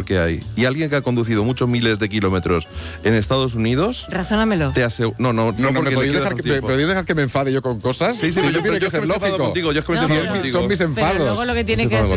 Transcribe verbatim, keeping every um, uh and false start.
que hay y alguien que ha conducido muchos miles de kilómetros en Estados Unidos, razónamelo. te aseguro... No, no, no, No, no, porque ¿me podéis le dejar, queda que, me, tiempo. ¿podéis dejar que me enfade yo con cosas? Sí, sí, sí, pero yo tiene yo que es que ser me he enfadado lógico. contigo, yo es que me he No, enfadado pero- contigo. Son mis Pero enfados. luego lo que tiene Estoy que enfadado